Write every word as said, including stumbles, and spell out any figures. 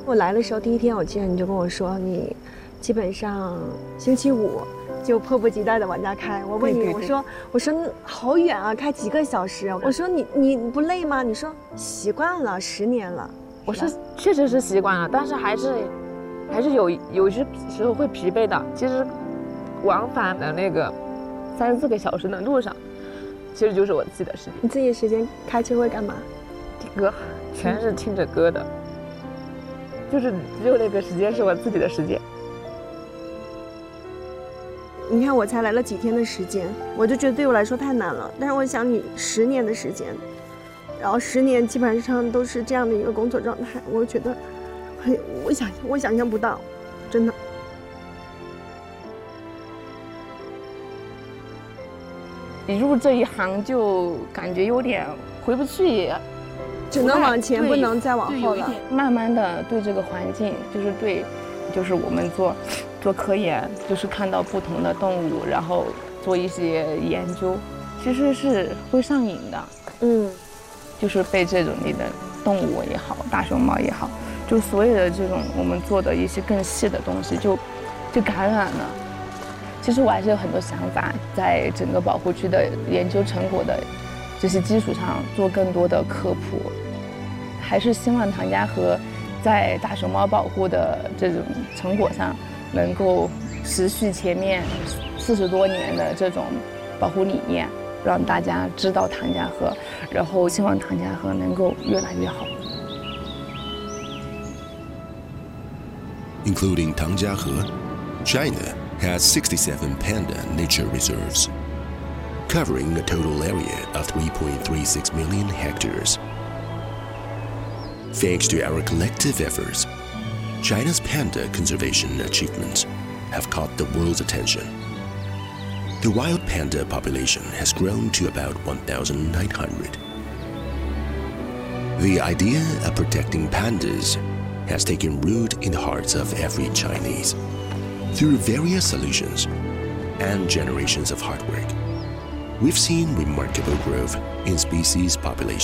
我来的时候第一天，我记得你就跟我说，你基本上星期五就迫不及待的往家开。我问你， 对对对我说我说好远啊，开几个小时？我说你你不累吗？你说习惯了，十年了。 我是确实是习惯了，但是还是还是有有些时候会疲惫的。其实往返的那个三四个小时的路上，其实就是我自己的时间。 你自己时间开车会干嘛？ 听歌，全是听着歌的，就是只有那个时间是我自己的时间。 你看我才来了几天的时间，我就觉得对我来说太难了。但是我想你十年的时间，然后十年基本上都是这样的一个工作状态，我觉得很，我想我想象不到，真的。 你入这一行就感觉有点回不去， 只能往前，不能再往后了。 慢慢的对这个环境，就是对，就是我们做做科研，就是看到不同的动物，然后做一些研究，其实是会上瘾的。 嗯， 就是被这种里的动物也好，大熊猫也好，就所有的这种我们做的一些更细的东西就，就感染了。其实我还是有很多想法，在整个保护区的研究成果的这些基础上做更多的科普，还是希望唐家河在大熊猫保护的这种成果上能够持续前面四十多年的这种保护理念，让大家知道唐家河，然后希望唐家河能够越来越好。 Including Tangjiahe, China has sixty-seven panda nature reserves, covering a total area of three point three six million hectares. Thanks to our collective efforts, China's panda conservation achievements have caught the world's attention. The wild panda population has grown to about one thousand nine hundred. The idea of protecting pandas has taken root in the hearts of every Chinese. Through various solutions and generations of hard work, we've seen remarkable growth in species population.